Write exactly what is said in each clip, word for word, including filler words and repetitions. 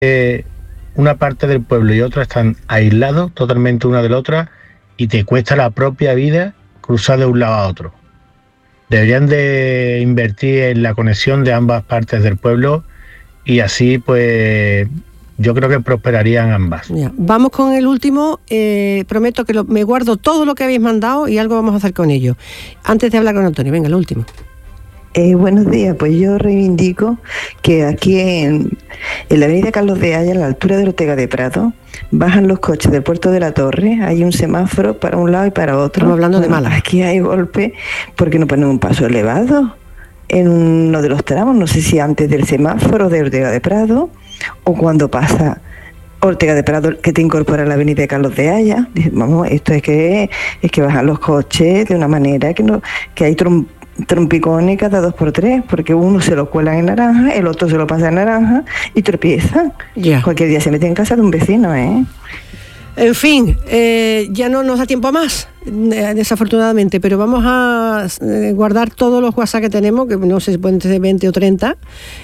eh, una parte del pueblo y otra están aislados totalmente una de la otra y te cuesta la propia vida cruzar de un lado a otro. Deberían de invertir en la conexión de ambas partes del pueblo y así pues yo creo que prosperarían ambas. Ya, vamos con el último, eh, prometo que lo, me guardo todo lo que habéis mandado y algo vamos a hacer con ello. Antes de hablar con Antonio, venga, el último. Eh, buenos días, pues yo reivindico que aquí en, en la avenida Carlos de Haya, a la altura de Ortega de Prado, bajan los coches del Puerto de la Torre, hay un semáforo para un lado y para otro. Estamos hablando bueno, de Málaga. Aquí hay golpe porque no ponen un paso elevado en uno de los tramos, no sé si antes del semáforo de Ortega de Prado o cuando pasa Ortega de Prado que te incorpora a la avenida Carlos de Haya. Vamos, esto es que es que bajan los coches de una manera que no que hay trom, trompicones cada dos por tres, porque uno se lo cuelan en naranja, el otro se lo pasa en naranja y tropiezan. Yeah. Cualquier día se mete en casa de un vecino, ¿eh? En fin, eh, ya no nos da tiempo más, eh, desafortunadamente, pero vamos a eh, guardar todos los WhatsApp que tenemos, que no sé si pueden ser veinte o treinta,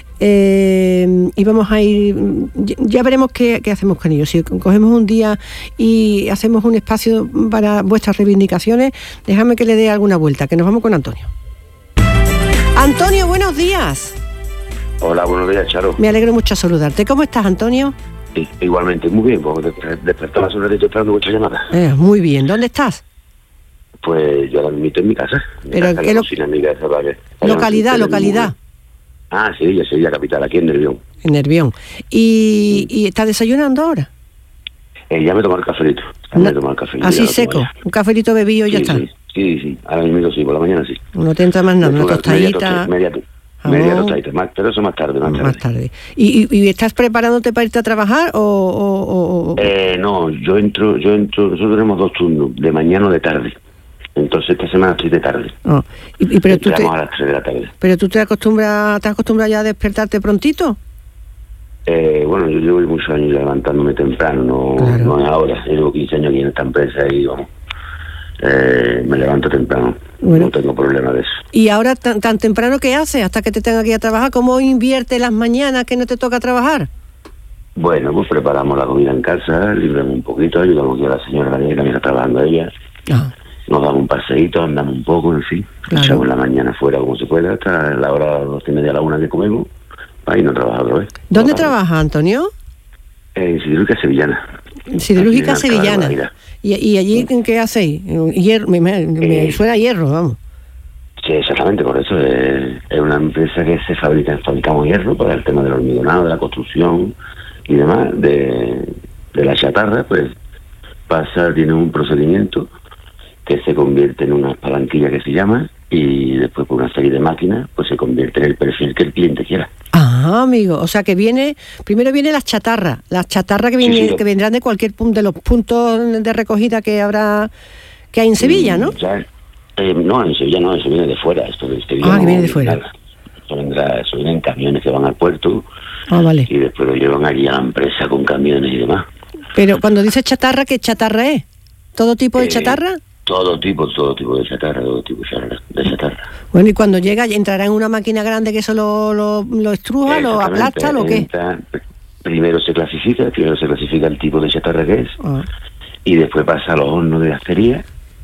eh, y vamos a ir, ya, ya veremos qué, qué hacemos con ellos. Si cogemos un día y hacemos un espacio para vuestras reivindicaciones, déjame que le dé alguna vuelta, que nos vamos con Antonio. Antonio, buenos días. Hola, buenos días, Charo. Me alegro mucho saludarte. ¿Cómo estás, Antonio? Sí, igualmente, muy bien, pues despertó la soledad y estoy esperando muchas llamadas. Eh, muy bien, ¿dónde estás? Pues yo la invito en mi casa. En Pero casa, ¿qué lo... cocina, en mi casa, para que... Localidad, localidad. Ah, sí, ya Sevilla capital, aquí en Nervión. En Nervión. ¿Y, ¿Y estás desayunando ahora? Eh, ya me tomo el cafelito. Ya me tomo el cafelito. ¿Así seco? ¿Un cafelito bebido y sí, ya está? Sí, sí, sí, ahora mismo sí, por la mañana sí. No te entra más nada, una tostadita... Media, media, media tostadita, más, pero eso más tarde, más tarde. Más tarde. ¿Y, y, y estás preparándote para irte a trabajar o...? o, o... Eh, no, yo entro, yo entro, nosotros tenemos dos turnos, de mañana o de tarde. Entonces esta semana estoy de tarde. Oh. ¿Y, y, pero tú te, a las tres de la tarde. ¿Pero tú te acostumbras, te acostumbras ya a despertarte prontito? Eh, bueno, yo llevo muchos años levantándome temprano, no, claro. no es ahora. Yo llevo quince años aquí en esta empresa y vamos, eh, me levanto temprano. Bueno. No tengo problema de eso. ¿Y ahora tan, tan temprano qué haces hasta que te tenga que ir a trabajar? ¿Cómo inviertes las mañanas que no te toca trabajar? Bueno, pues preparamos la comida en casa, libramos un poquito, ayudamos a la señora que también está trabajando ella. Ah. Nos damos un paseíto, andamos un poco, en fin. Claro. Echamos la mañana fuera como se pueda, hasta la hora dos y media a la una que comemos, para irnos a trabajar otra vez. ¿Dónde trabajas, Antonio? En Siderúrgica Sevillana. Siderúrgica Sevillana. ¿Y, ¿Y allí sí. qué hacéis? Hierro, me, me, me eh, suena a hierro, vamos. Sí, exactamente, por eso es, es una empresa que se fabrica, fabricamos hierro para el tema del hormigonado, de la construcción y demás, de, de la chatarra, pues pasa, tiene un procedimiento que se convierte en una palanquilla que se llama y después por una serie de máquinas pues se convierte en el perfil que el cliente quiera. Ah, amigo, o sea que viene, primero viene las chatarras, las chatarras que, viene, sí, sí, que vendrán de cualquier punto, de los puntos de recogida que habrá, que hay en Sevilla, ¿no? Ya, eh, no, en Sevilla no, eso viene de fuera. Esto de Sevilla ah, no, que viene de fuera. Nada. Eso, vendrá, eso viene en camiones que van al puerto ah, vale. y después lo llevan allí a la empresa con camiones y demás. Pero cuando dices chatarra, ¿qué chatarra es? ¿Todo tipo de eh, chatarra? Todo tipo, todo tipo de chatarra, todo tipo de chatarra. Bueno, y cuando llega, ¿entrará en una máquina grande que eso lo, lo, lo estruja, lo aplasta, lo qué? Entra, primero se clasifica, primero se clasifica el tipo de chatarra que es, ah. y después pasa a los hornos de acería.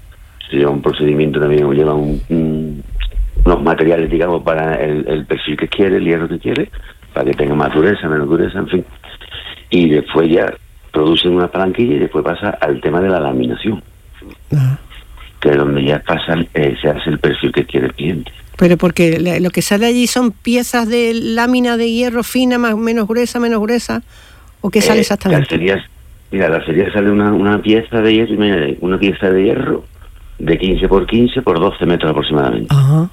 Se lleva un procedimiento también, lleva un, un, unos materiales, digamos, para el, el perfil que quiere, el hierro que quiere, para que tenga más dureza, menos dureza, en fin. Y después ya producen una palanquilla y después pasa al tema de la laminación. Ah. Que es donde ya pasa, eh, se hace el perfil que quiere el cliente. Pero porque lo que sale allí son piezas de lámina de hierro fina, más menos gruesa, menos gruesa, ¿o qué sale eh, exactamente? Sería, mira, la serie sale una, una pieza de hierro, una pieza de hierro de quince por quince por doce metros aproximadamente. Ajá.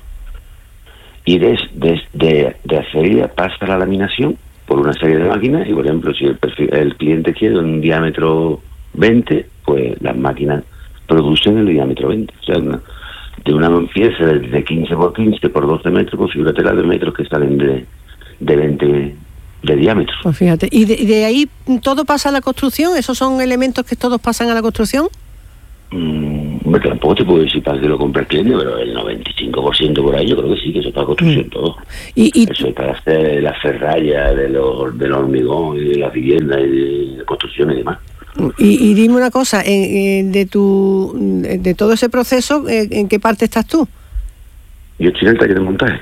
Y de, de, de, de acería pasa la laminación por una serie de máquinas y, por ejemplo, si el, perfil, el cliente quiere un diámetro veinte, pues las máquinas producen el diámetro veinte. O sea, una, de una pieza de, de quince por quince por doce metros, pues figúrate las de metros que salen de, de veinte de diámetro. Pues fíjate, ¿y de, de ahí todo pasa a la construcción? ¿Esos son elementos que todos pasan a la construcción? Mm, tampoco te puedo decir para que lo compre el cliente, pero el noventa y cinco por ciento por ahí yo creo que sí, que eso es para construcción mm. todo. ¿Y, y eso es para hacer la ferralla de los, del hormigón y de las viviendas y de construcción y demás. Y, y dime una cosa, de tu de todo ese proceso, ¿en qué parte estás tú? Yo estoy en el taller de montaje.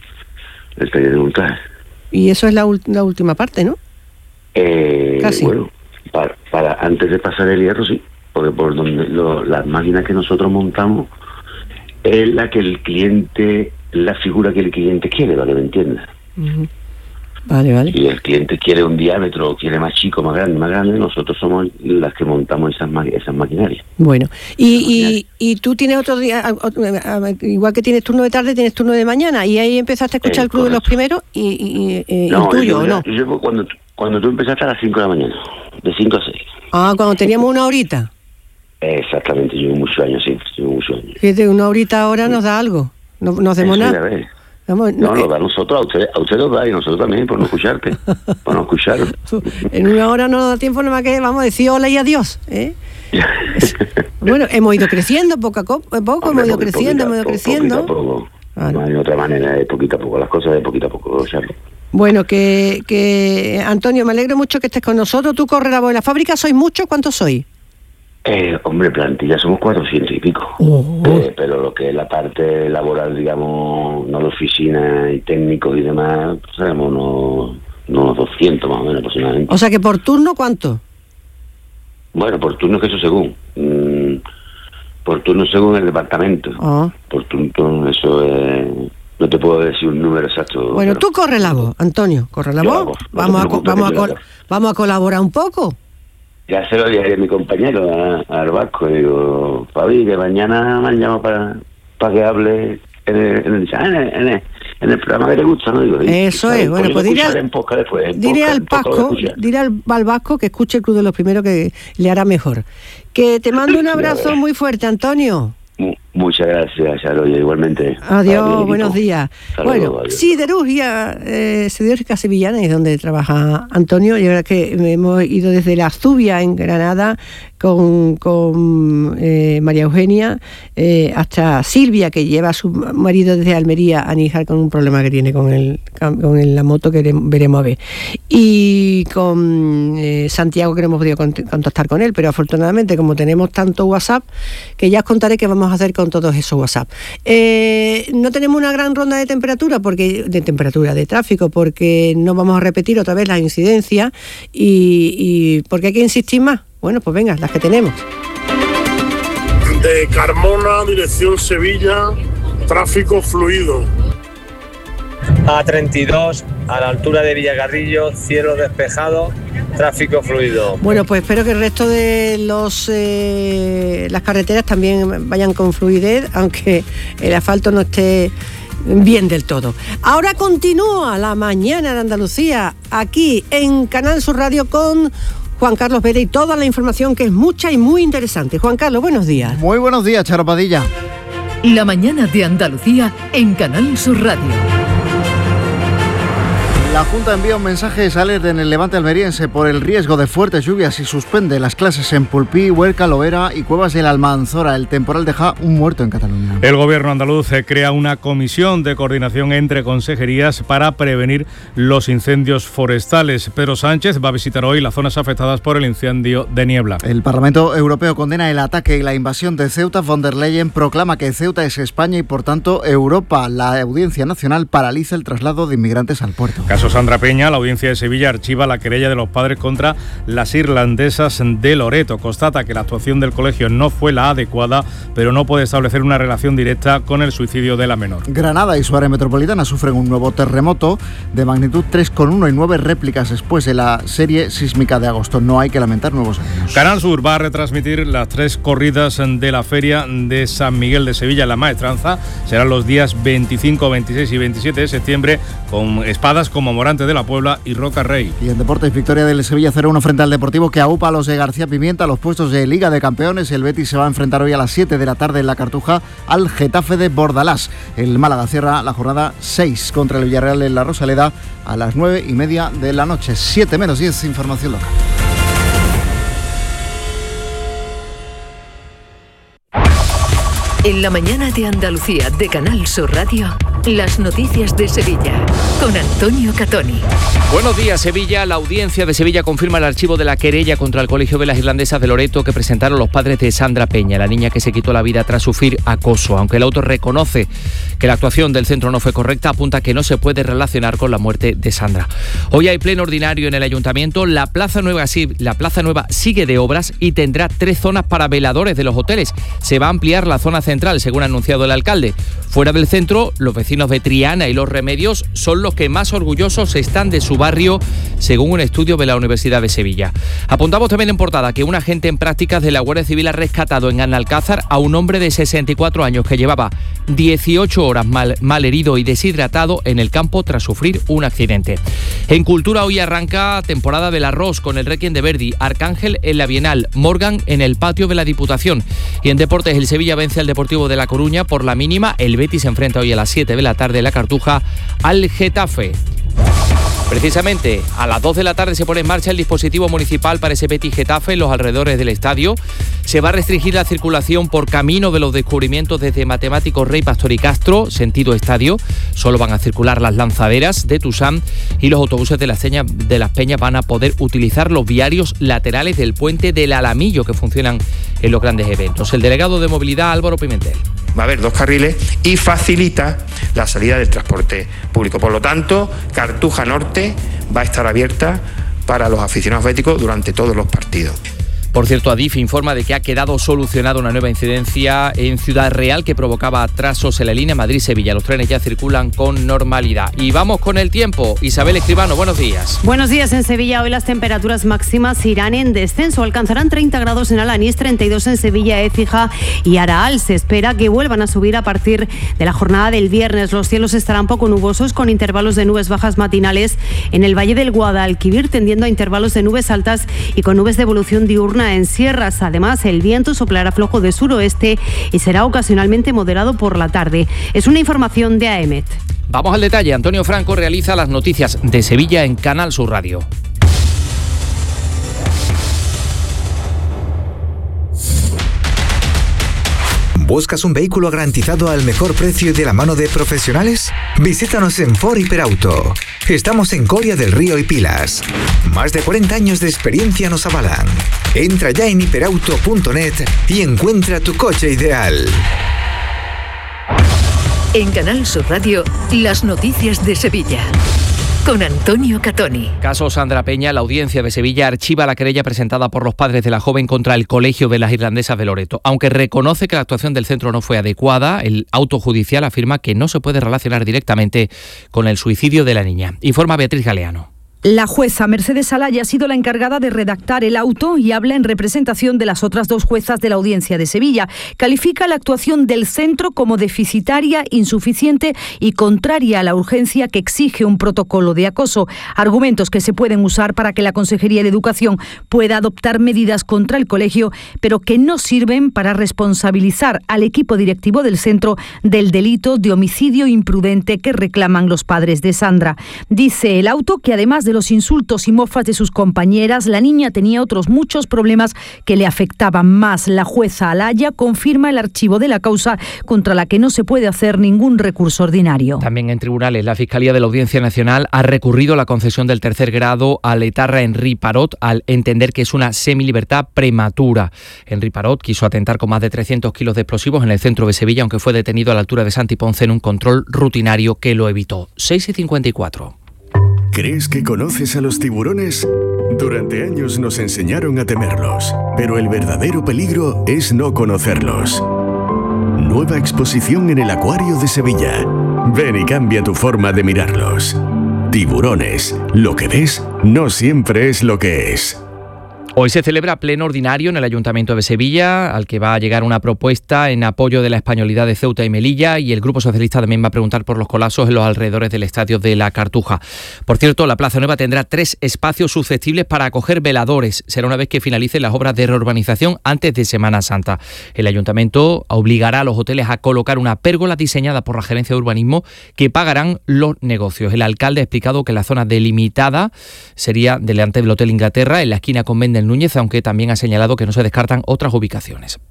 El taller de montaje. Y eso es la, la última parte, ¿no? Eh, Casi. Bueno, para, para antes de pasar el hierro, sí. Porque por donde lo, las máquinas que nosotros montamos es la que el cliente, la figura que el cliente quiere, para que me entiendas. Uh-huh. Vale, vale. Si el cliente quiere un diámetro, quiere más chico, más grande, más grande, nosotros somos las que montamos esas, esas maquinarias. Bueno, y, y, y tú tienes otro día, igual que tienes turno de tarde, tienes turno de mañana, y ahí empezaste a escuchar eh, el Club correcto. de los Primeros, y, y, y no, el tuyo, yo, ¿o no? Yo, yo, cuando, cuando tú empezaste a las cinco de la mañana, de cinco a seis. Ah, cuando teníamos una horita. Exactamente, llevo muchos años, sí, llevo muchos años. Fíjate, una horita ahora nos da algo, no nos hacemos nada. Vamos, no, no, no, da a nosotros, a usted, a usted nos da y nosotros también, por no escucharte, por no escuchar. En una hora no nos da tiempo nada más que, vamos a decir hola y adiós, ¿eh? Bueno, hemos ido creciendo poco a poco, Hombre, hemos ido creciendo, hemos ido creciendo. Poquito a poco. Ah, no hay otra manera, de poquito a poco, las cosas de poquito a poco, Charlie. Bueno, que, que Antonio, me alegro mucho que estés con nosotros. Tú corres la voz en la fábrica, ¿sois muchos? ¿Cuántos sois? Eh, hombre, plantilla somos cuatrocientos y pico. Oh. Eh, pero lo que es la parte laboral, digamos, no de oficina y técnicos y demás, pues sabemos unos, unos doscientos más o menos aproximadamente. O sea que por turno, ¿cuánto? Bueno, por turno que eso según. Mm, por turno según el departamento. Oh. Por turno eso es... No te puedo decir un número exacto. Bueno, tú corre la voz, Antonio, corre la voz. Vamos, a, vamos, a col- vamos a colaborar un poco. Ya se lo dije a mi compañero, al Vasco, digo, Fabi, que mañana me han llamado para, para que hable en el, en, el, en, el, en, el, en el programa que te gusta, ¿no? Digo, eso es, bueno, pues diré al, después, diré al Vasco, diré al, al Vasco que escuche el Club de los Primeros, que le hará mejor. Que te mando un abrazo muy fuerte, Antonio. Muchas gracias, Charlotte, igualmente. Adiós, buenos días. Saludos, bueno, adiós. Siderurgia, eh, Siderurgia Sevillana es donde trabaja Antonio. Y ahora que hemos ido desde la Zubia en Granada con, con eh, María Eugenia eh, hasta Silvia, que lleva a su marido desde Almería a Níjar con un problema que tiene con, el, con el, la moto, que veremos a ver. Y con eh, Santiago, que no hemos podido contactar con él, pero afortunadamente, como tenemos tanto WhatsApp, que ya os contaré qué vamos a hacer con todos esos WhatsApp. Eh, no tenemos una gran ronda de temperatura, porque de temperatura, de tráfico, porque no vamos a repetir otra vez las incidencias y, y porque hay que insistir más. Bueno, pues venga, las que tenemos. De Carmona, dirección Sevilla, tráfico fluido. A treinta y dos, a la altura de Villagarrillo, cielo despejado, tráfico fluido. Bueno, pues espero que el resto de los eh, las carreteras también vayan con fluidez, aunque el asfalto no esté bien del todo. Ahora continúa la mañana de Andalucía, aquí en Canal Sur Radio con Juan Carlos Pérez y toda la información, que es mucha y muy interesante. Juan Carlos, buenos días. Muy buenos días, Charo Padilla. La mañana de Andalucía en Canal Sur Radio. La Junta envía un mensaje de alerta en el Levante almeriense por el riesgo de fuertes lluvias y suspende las clases en Pulpí, Huerca, Lovera y Cuevas de la Almanzora. El temporal deja un muerto en Cataluña. El gobierno andaluz crea una comisión de coordinación entre consejerías para prevenir los incendios forestales. Pedro Sánchez va a visitar hoy las zonas afectadas por el incendio de Niebla. El Parlamento Europeo condena el ataque y la invasión de Ceuta. Von der Leyen proclama que Ceuta es España y, por tanto, Europa. La Audiencia Nacional paraliza el traslado de inmigrantes al puerto. Caso Sandra Peña, la Audiencia de Sevilla archiva la querella de los padres contra las irlandesas de Loreto. Constata que la actuación del colegio no fue la adecuada, pero no puede establecer una relación directa con el suicidio de la menor. Granada y su área metropolitana sufren un nuevo terremoto de magnitud tres coma uno y nueve réplicas después de la serie sísmica de agosto. No hay que lamentar nuevos años. Canal Sur va a retransmitir las tres corridas de la Feria de San Miguel de Sevilla, la Maestranza. Serán los días veinticinco, veintiséis y veintisiete de septiembre, con espadas como Morante de la Puebla y Roca Rey. Y en deportes, victoria del Sevilla cero uno frente al Deportivo, que aupa a los de García Pimienta los puestos de Liga de Campeones. El Betis se va a enfrentar hoy a las siete de la tarde en la Cartuja al Getafe de Bordalás. El Málaga cierra la jornada seis contra el Villarreal en la Rosaleda a las nueve y media de la noche. siete menos diez, información local. En la mañana de Andalucía de Canal Sur Radio, las noticias de Sevilla con Antonio Catoni. Buenos días, Sevilla. La audiencia de Sevilla confirma el archivo de la querella contra el Colegio de las Irlandesas de Loreto que presentaron los padres de Sandra Peña, la niña que se quitó la vida tras sufrir acoso. Aunque el autor reconoce que la actuación del centro no fue correcta, apunta que no se puede relacionar con la muerte de Sandra. Hoy hay pleno ordinario en el Ayuntamiento. La Plaza Nueva, la Plaza Nueva sigue de obras y tendrá tres zonas para veladores de los hoteles. Se va a ampliar la zona central, según ha anunciado el alcalde. Fuera del centro, los vecinos de Triana y Los Remedios son los que más orgullosos están de su barrio, según un estudio de la Universidad de Sevilla. Apuntamos también en portada que un agente en prácticas de la Guardia Civil ha rescatado en Analcázar a un hombre de sesenta y cuatro años que llevaba dieciocho horas mal, mal herido y deshidratado en el campo tras sufrir un accidente. En Cultura hoy arranca temporada del arroz con el Requiem de Verdi, Arcángel en la Bienal, Morgan en el patio de la Diputación. Y en deportes, el Sevilla vence al Deportivo de La Coruña por la mínima. El Betis se enfrenta hoy a las siete de la tarde en la Cartuja al Getafe. Precisamente a las dos de la tarde se pone en marcha el dispositivo municipal para ese Betis Getafe en los alrededores del estadio. Se va a restringir la circulación por camino de los descubrimientos desde Matemáticos Rey, Pastor y Castro, sentido estadio. Solo van a circular las lanzaderas de Tusam y los autobuses de las, Peñas, de las Peñas van a poder utilizar los viarios laterales del puente del Alamillo que funcionan en los grandes eventos. El delegado de movilidad, Álvaro Pimentel. Va a haber dos carriles y facilita la salida del transporte público. Por lo tanto, Cartuja Norte va a estar abierta para los aficionados béticos durante todos los partidos. Por cierto, Adif informa de que ha quedado solucionada una nueva incidencia en Ciudad Real que provocaba atrasos en la línea Madrid-Sevilla. Los trenes ya circulan con normalidad. Y vamos con el tiempo. Isabel Escribano, buenos días. Buenos días. En Sevilla hoy las temperaturas máximas irán en descenso. Alcanzarán treinta grados en Alanís, treinta y dos en Sevilla, Écija y Araal. Se espera que vuelvan a subir a partir de la jornada del viernes. Los cielos estarán poco nubosos con intervalos de nubes bajas matinales en el Valle del Guadalquivir, tendiendo a intervalos de nubes altas y con nubes de evolución diurna en sierras. Además, el viento soplará flojo de suroeste y será ocasionalmente moderado por la tarde. Es una información de A E M E T. Vamos al detalle. Antonio Franco realiza las noticias de Sevilla en Canal Sur Radio. ¿Buscas un vehículo garantizado al mejor precio y de la mano de profesionales? Visítanos en Ford Hiperauto. Estamos en Coria del Río y Pilas. Más de cuarenta años de experiencia nos avalan. Entra ya en hiperauto punto net y encuentra tu coche ideal. En Canal Sur Radio, las noticias de Sevilla. Con Antonio Catoni. Caso Sandra Peña, la audiencia de Sevilla archiva la querella presentada por los padres de la joven contra el Colegio de las Irlandesas de Loreto. Aunque reconoce que la actuación del centro no fue adecuada, el auto judicial afirma que no se puede relacionar directamente con el suicidio de la niña. Informa Beatriz Galeano. La jueza Mercedes Alaya ha sido la encargada de redactar el auto y habla en representación de las otras dos juezas de la Audiencia de Sevilla. Califica la actuación del centro como deficitaria, insuficiente y contraria a la urgencia que exige un protocolo de acoso. Argumentos que se pueden usar para que la Consejería de Educación pueda adoptar medidas contra el colegio, pero que no sirven para responsabilizar al equipo directivo del centro del delito de homicidio imprudente que reclaman los padres de Sandra. Dice el auto que además de de los insultos y mofas de sus compañeras, la niña tenía otros muchos problemas que le afectaban más. La jueza Alaya confirma el archivo de la causa contra la que no se puede hacer ningún recurso ordinario. También en tribunales, la Fiscalía de la Audiencia Nacional ha recurrido a la concesión del tercer grado al etarra Henri Parot al entender que es una semilibertad prematura. Henri Parot quiso atentar con más de trescientos kilos de explosivos en el centro de Sevilla, aunque fue detenido a la altura de Santi Ponce en un control rutinario que lo evitó. seis y cincuenta y cuatro. ¿Crees que conoces a los tiburones? Durante años nos enseñaron a temerlos, pero el verdadero peligro es no conocerlos. Nueva exposición en el Acuario de Sevilla. Ven y cambia tu forma de mirarlos. Tiburones. Lo que ves no siempre es lo que es. Hoy se celebra pleno ordinario en el Ayuntamiento de Sevilla, al que va a llegar una propuesta en apoyo de la españolidad de Ceuta y Melilla, y el Grupo Socialista también va a preguntar por los colapsos en los alrededores del estadio de la Cartuja. Por cierto, la Plaza Nueva tendrá tres espacios susceptibles para acoger veladores. Será una vez que finalicen las obras de reurbanización antes de Semana Santa. El Ayuntamiento obligará a los hoteles a colocar una pérgola diseñada por la Gerencia de Urbanismo que pagarán los negocios. El alcalde ha explicado que la zona delimitada sería delante del Hotel Inglaterra, en la esquina con Méndez Núñez, aunque también ha señalado que no se descartan otras ubicaciones.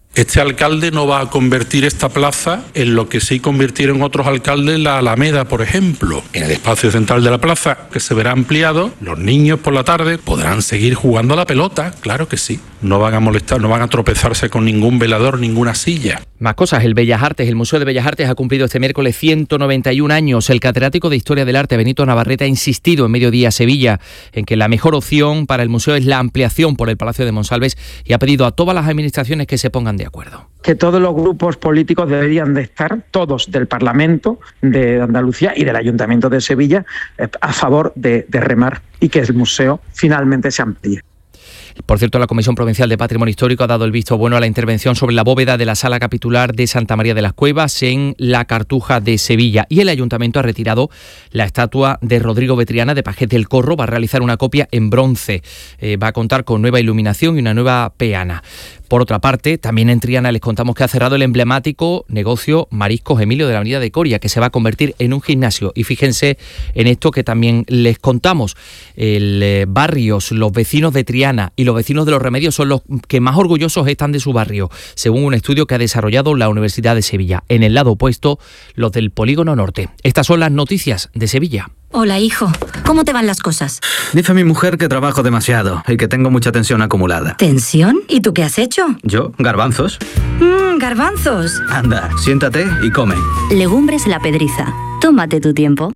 Este alcalde no va a convertir esta plaza en lo que sí convirtieron otros alcaldes, la Alameda, por ejemplo. En el espacio central de la plaza, que se verá ampliado, los niños por la tarde podrán seguir jugando a la pelota, claro que sí. No van a molestar, no van a tropezarse con ningún velador, ninguna silla. Más cosas, el Bellas Artes, el Museo de Bellas Artes ha cumplido este miércoles ciento noventa y un años. El catedrático de Historia del Arte, Benito Navarrete, ha insistido en Mediodía Sevilla en que la mejor opción para el museo es la ampliación por el Palacio de Monsalves y ha pedido a todas las administraciones que se pongan de acuerdo. Que todos los grupos políticos deberían de estar, todos del Parlamento de Andalucía y del Ayuntamiento de Sevilla, a favor de, de remar y que el museo finalmente se amplíe. Por cierto, la Comisión Provincial de Patrimonio Histórico ha dado el visto bueno a la intervención sobre la bóveda de la Sala Capitular de Santa María de las Cuevas en la Cartuja de Sevilla. Y el Ayuntamiento ha retirado la estatua de Rodrigo Betriana de Pajés del Corro. Va a realizar una copia en bronce. Eh, va a contar con nueva iluminación y una nueva peana. Por otra parte, también en Triana les contamos que ha cerrado el emblemático negocio Mariscos Emilio de la Avenida de Coria, que se va a convertir en un gimnasio. Y fíjense en esto que también les contamos. El eh, barrios, los vecinos de Triana y los vecinos de Los Remedios son los que más orgullosos están de su barrio, según un estudio que ha desarrollado la Universidad de Sevilla. En el lado opuesto, los del Polígono Norte. Estas son las noticias de Sevilla. Hola, hijo. ¿Cómo te van las cosas? Dice mi mujer que trabajo demasiado y que tengo mucha tensión acumulada. ¿Tensión? ¿Y tú qué has hecho? ¿Yo? ¿Garbanzos? Mmm, garbanzos. Anda, siéntate y come. Legumbres La Pedriza. Tómate tu tiempo.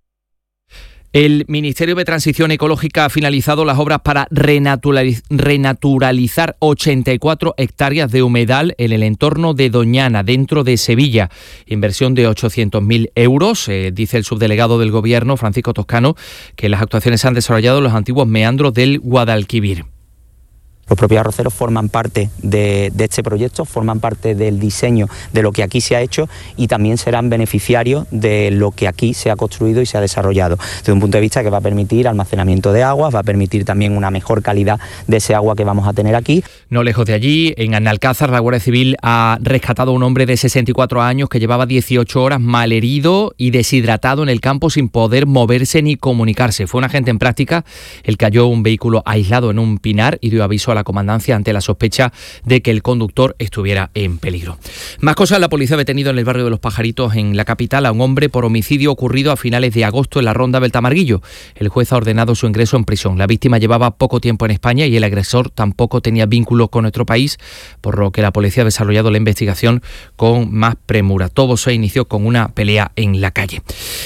El Ministerio de Transición Ecológica ha finalizado las obras para renaturaliz- renaturalizar ochenta y cuatro hectáreas de humedal en el entorno de Doñana, dentro de Sevilla. Inversión de ochocientos mil euros. Eh, dice el subdelegado del Gobierno, Francisco Toscano, que las actuaciones se han desarrollado en los antiguos meandros del Guadalquivir. Los propios arroceros forman parte de, de este proyecto, forman parte del diseño de lo que aquí se ha hecho y también serán beneficiarios de lo que aquí se ha construido y se ha desarrollado. Desde un punto de vista que va a permitir almacenamiento de aguas, va a permitir también una mejor calidad de ese agua que vamos a tener aquí. No lejos de allí, en Analcázar, la Guardia Civil ha rescatado a un hombre de sesenta y cuatro años que llevaba dieciocho horas malherido y deshidratado en el campo sin poder moverse ni comunicarse. Fue un agente en práctica el que halló un vehículo aislado en un pinar y dio aviso a la comandancia ante la sospecha de que el conductor estuviera en peligro. Más cosas, la policía ha detenido en el barrio de Los Pajaritos, en la capital, a un hombre por homicidio ocurrido a finales de agosto en la ronda del Tamarguillo. El juez ha ordenado su ingreso en prisión. La víctima llevaba poco tiempo en España y el agresor tampoco tenía vínculos con nuestro país, por lo que la policía ha desarrollado la investigación con más premura. Todo se inició con una pelea en la calle.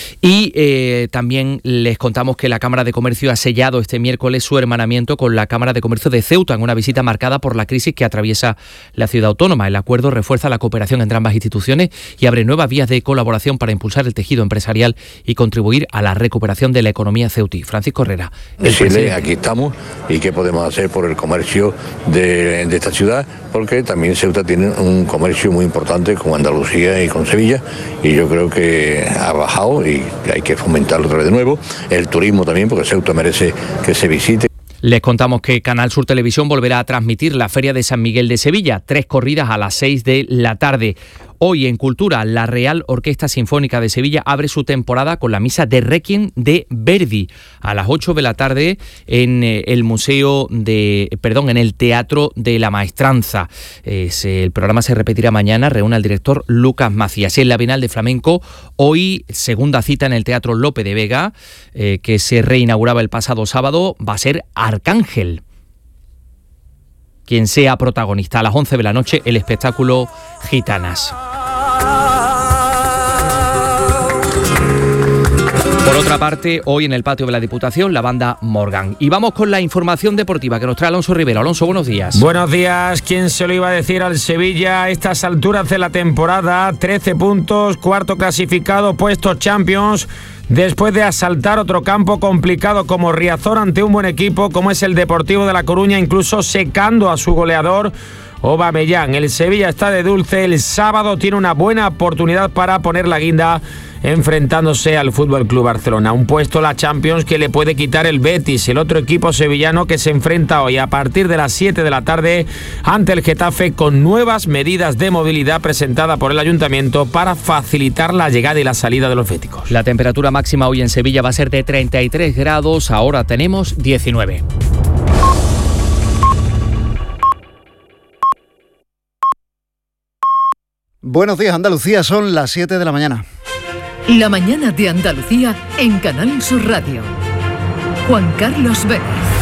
Y eh, también les contamos que la Cámara de Comercio ha sellado este miércoles su hermanamiento con la Cámara de Comercio de Ceuta, en una visita marcada por la crisis que atraviesa la ciudad autónoma. El acuerdo refuerza la cooperación entre ambas instituciones y abre nuevas vías de colaboración para impulsar el tejido empresarial y contribuir a la recuperación de la economía ceutí. Francisco Herrera. Decirle, aquí estamos y qué podemos hacer por el comercio de, de esta ciudad, porque también Ceuta tiene un comercio muy importante con Andalucía y con Sevilla, y yo creo que ha bajado y hay que fomentarlo otra vez de nuevo. El turismo también, porque Ceuta merece que se visite. Les contamos que Canal Sur Televisión volverá a transmitir la Feria de San Miguel de Sevilla, tres corridas a las seis de la tarde. Hoy en Cultura, la Real Orquesta Sinfónica de Sevilla abre su temporada con la misa de Requiem de Verdi a las ocho de la tarde en el Museo de, perdón, en el Teatro de la Maestranza. Es, el programa se repetirá mañana, reúne al director Lucas Macías. Y en la Bienal de Flamenco, hoy segunda cita en el Teatro Lope de Vega, eh, que se reinauguraba el pasado sábado, va a ser Arcángel quien sea protagonista. A las once de la noche, el espectáculo Gitanas. Por otra parte, hoy en el patio de la Diputación, la banda Morgan. Y vamos con la información deportiva que nos trae Alonso Rivero. Alonso, buenos días. Buenos días. ¿Quién se lo iba a decir al Sevilla a estas alturas de la temporada? trece puntos, cuarto clasificado, puesto Champions, después de asaltar otro campo complicado como Riazor ante un buen equipo como es el Deportivo de La Coruña, incluso secando a su goleador Aubameyang. El Sevilla está de dulce, el sábado tiene una buena oportunidad para poner la guinda enfrentándose al F C Barcelona. Un puesto la Champions que le puede quitar el Betis, el otro equipo sevillano que se enfrenta hoy a partir de las siete de la tarde ante el Getafe, con nuevas medidas de movilidad presentadas por el Ayuntamiento para facilitar la llegada y la salida de los béticos. La temperatura máxima hoy en Sevilla va a ser de treinta y tres grados, ahora tenemos diecinueve. Buenos días, Andalucía, son las siete de la mañana. La mañana de Andalucía en Canal Sur Radio. Juan Carlos Vélez.